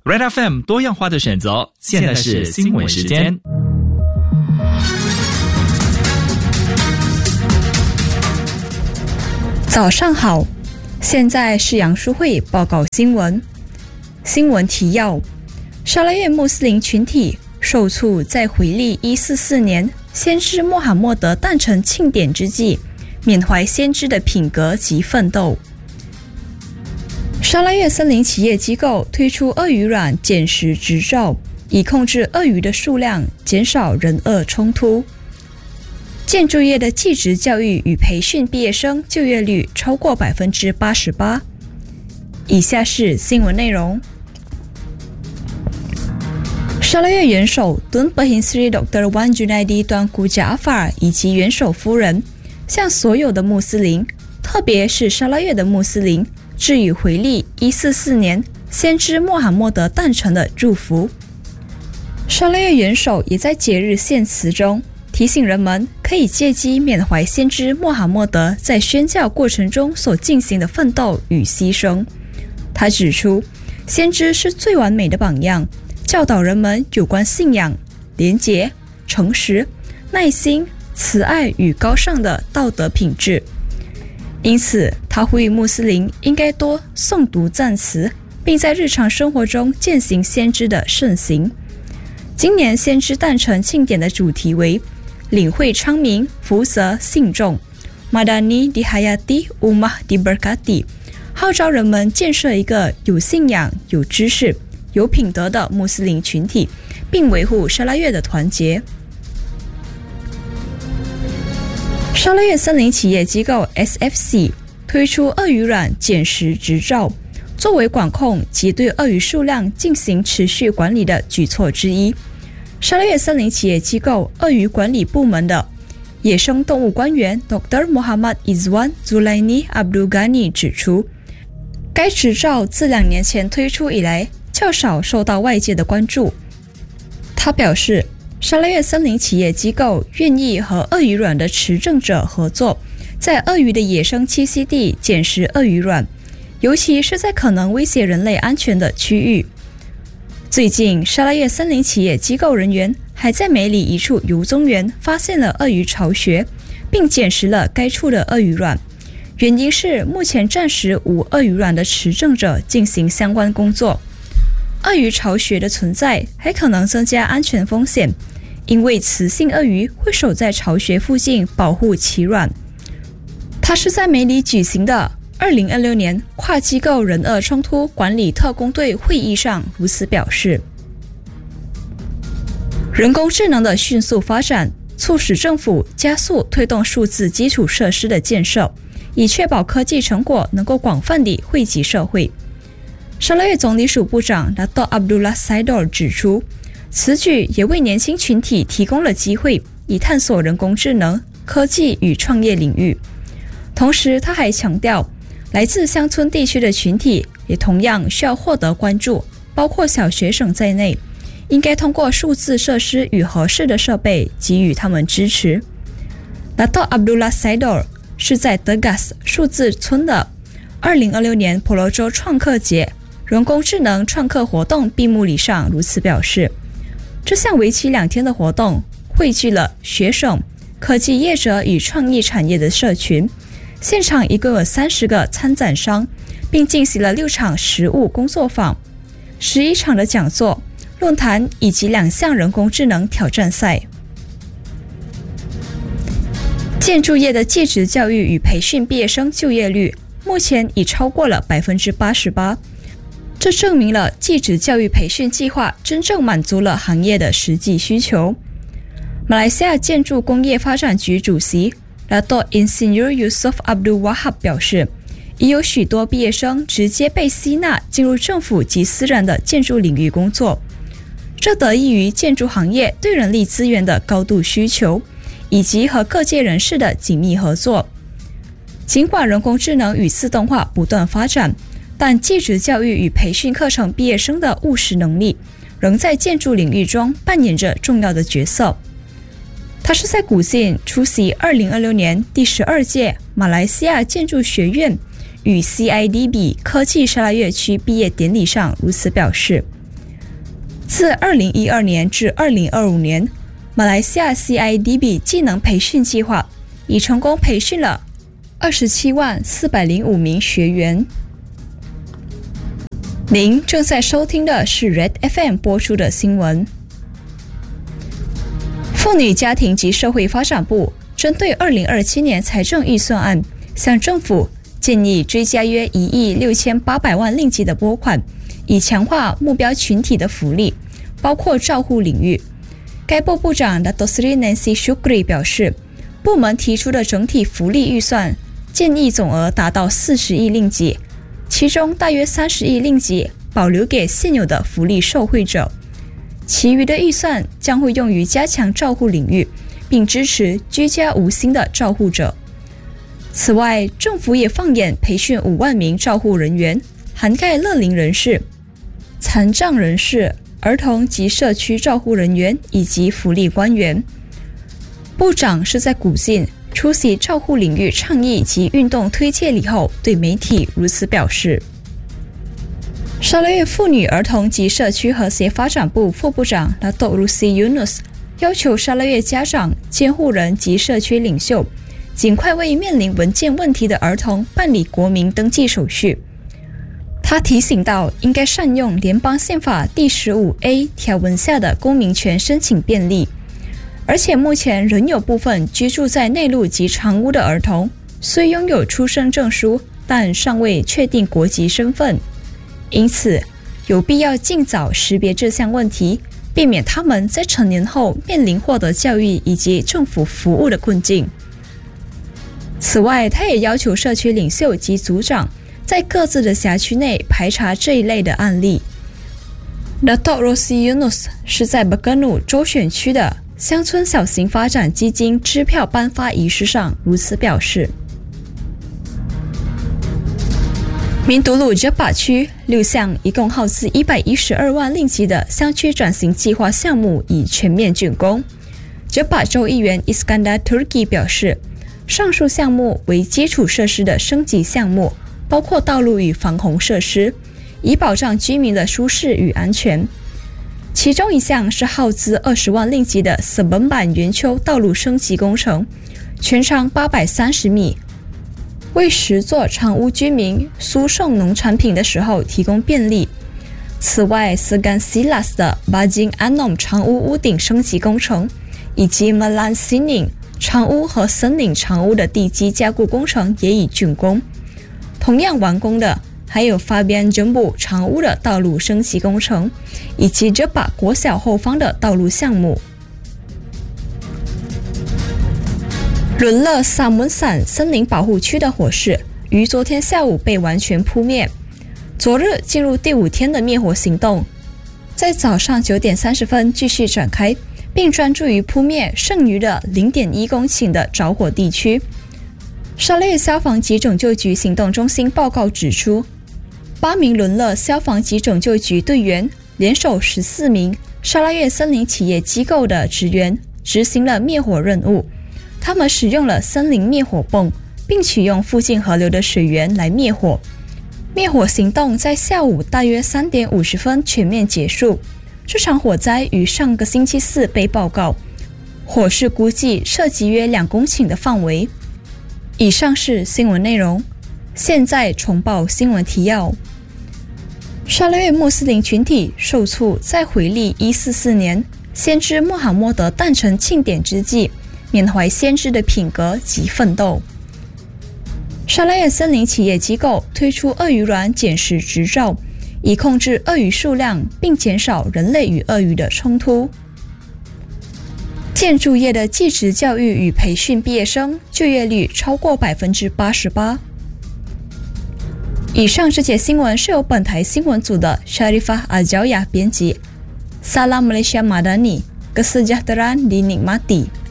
Red FM 多样化的选择，现在是新闻时间。 早上好，现在是杨淑慧报告新闻。新闻提要：沙拉越穆斯林群体受促在回历144年先知穆罕默德诞辰庆典之际，缅怀先知的品格及奋斗。沙拉越森林企业机构推出鳄鱼卵捡食执照，以控制鳄鱼的数量，减少人鳄冲突。建筑业的技职教育与培训毕业生就业率超过 88%。 以下是新闻内容。沙拉越元首敦伯辛斯里 Dr. Wan Junaidi Tuanku Jaafar 以及元首夫人向所有的穆斯林，特别是沙拉越的穆斯林，致以回历144年先知穆罕默德诞辰的祝福。沙拉越元首也在节日献词中提醒人们可以借机缅怀先知穆罕默德在宣教过程中所进行的奋斗与牺牲。他指出，先知是最完美的榜样，教导人们有关信仰、廉洁、诚实、耐心、慈爱与高尚的道德品质。因此，他呼吁穆斯林应该多诵读赞词，并在日常生活中践行先知的圣行。今年先知诞辰庆典的主题为领会昌明，福泽信众 Madani di Hayati Ummah di Berkati， 号召人们建设一个有信仰、有知识、有品德的穆斯林群体，并维护沙拉越的团结。沙拉越森林企业机构 SFC 推出鳄鱼卵捡食执照，作为管控及对鳄鱼数量进行持续管理的举措之一。沙拉越森林企业机构鳄鱼管理部门的野生动物官员 Dr. Muhammad Izwan Zulaini Abdul Ghani 指出，该执照自2年前推出以来较少受到外界的关注。他表示，沙拉越森林企业机构愿意和鳄鱼卵的持证者合作，在鳄鱼的野生栖息地捡食鳄鱼卵，尤其是在可能威胁人类安全的区域。最近，沙拉越森林企业机构人员还在梅里一处游棕园发现了鳄鱼巢穴，并捡食了该处的鳄鱼卵。原因是目前暂时无鳄鱼卵的持证者进行相关工作。鳄鱼巢穴的存在还可能增加安全风险，因为雌性鳄鱼会守在巢穴附近保护其卵。他是在梅里举行的2026年跨机构人鳄冲突管理特工队会议上如此表示。人工智能的迅速发展促使政府加速推动数字基础设施的建设，以确保科技成果能够广泛地惠及社会。沙拉越总理署部长 Dato' Abdullah Saidor 指出，此举也为年轻群体提供了机会，以探索人工智能、科技与创业领域。同时，他还强调，来自乡村地区的群体也同样需要获得关注，包括小学生在内，应该通过数字设施与合适的设备给予他们支持。Dato' Abdullah Saidor 是在德嘎斯数字村的2026年婆罗洲创客节人工智能创客活动闭幕礼上如此表示。这项为期2天的活动汇聚了学生、科技业者与创意产业的社群，现场一共有30个参展商，并进行了6场实务工作坊、11场的讲座、论坛以及2项人工智能挑战赛。建筑业的技职教育与培训毕业生就业率目前已超过了 88%， 这证明了技职教育培训计划真正满足了行业的实际需求。马来西亚建筑工业发展局主席 Dato' Insinyur Yusof Abdul Wahab 表示，已有许多毕业生直接被吸纳进入政府及私人的建筑领域工作，这得益于建筑行业对人力资源的高度需求，以及和各界人士的紧密合作。尽管人工智能与自动化不断发展，但技职教育与培训课程毕业生的务实能力仍在建筑领域中扮演着重要的角色。他是在古晋出席2026年第12届马来西亚建筑学院与 CIDB 科技沙拉越区毕业典礼上如此表示。 自2012年至2025年，马来西亚 CIDB 技能培训计划已成功培训了27.405名学员。您正在收听的是 Red FM 播出的新闻。妇女家庭及社会发展部针对2027年财政预算案，向政府建议追加约1亿6800万令吉的拨款，以强化目标群体的福利，包括照护领域。该部部长 Dato Sri Nancy Shukri 表示，部门提出的整体福利预算建议总额达到40亿令吉，其中大约30亿令吉保留给现有的福利受惠者，其余的预算将会用于加强照护领域，并支持居家无薪的照护者。此外，政府也放眼培训5万名照护人员，涵盖乐龄人士、残障人士、儿童及社区照护人员以及福利官员。部长是在古晋出席照护领域倡议及运动推介礼后，对媒体如此表示。沙拉越妇女、儿童及社区和谐发展部副部长 Dato Rusi Yunus 要求沙拉越家长、监护人及社区领袖尽快为面临文件问题的儿童办理国民登记手续。他提醒到，应该善用联邦宪法第15A 条文下的公民权申请便利，而且目前仍有部分居住在内陆及长屋的儿童，虽拥有出生证书，但尚未确定国籍身份，因此有必要尽早识别这项问题，避免他们在成年后面临获得教育以及政府服务的困境。此外，他也要求社区领袖及组长在各自的辖区内排查这一类的案例。Dato Rosi Yunus 是在 Berganu 州选区的乡村小型发展基金支票颁发仪式上如此表示。明都鲁 Jebat 区6项一共耗资112万令吉的乡区转型计划项目已全面竣工。Jebat 州议员 Iskandar Turki 表示，上述项目为基础设施的升级项目，包括道路与防洪设施，以保障居民的舒适与安全。其中一项是耗资20万令吉的斯本版圆丘道路升级工程，全长830米，为10座长屋居民输送农产品的时候提供便利。此外，斯干西拉斯的巴金安农长屋屋顶升级工程，以及马兰西宁长屋和森林长屋的地基加固工程也已竣工。同样完工的还有Fabian Jumbo长屋的道路升级工程，以及Jebat国小后方的道路项目。伦勒萨门伞森林保护区的火势于昨天下午被完全扑灭，昨日进入第5天的灭火行动，在早上9点30分继续展开，并专注于扑灭剩余的 0.1 公顷的着火地区。沙拉越消防及拯救局行动中心报告指出，8名伦勒消防及拯救局队员联手14名沙拉越森林企业机构的职员执行了灭火任务。他们使用了森林灭火泵，并启用附近河流的水源来灭火。灭火行动在下午大约3点50分全面结束。这场火灾于上个星期四被报告，火势估计涉及约2公顷的范围。以上是新闻内容，现在重报新闻提要。沙拉越穆斯林群体受促在回历144年先知穆罕默德诞辰庆典之际，缅怀先知的品格及奋斗。沙拉越森林企业机构推出鳄鱼卵捡食执照，以控制鳄鱼数量，并减少人类与鳄鱼的冲突。建筑业的技职教育与培训毕业生就业率超过 88%。 以上这节新闻是由本台新闻组的 Sharifah Aljawiyah 编辑。Salam Malaysia Madani, Kesejahteraan dinikmati。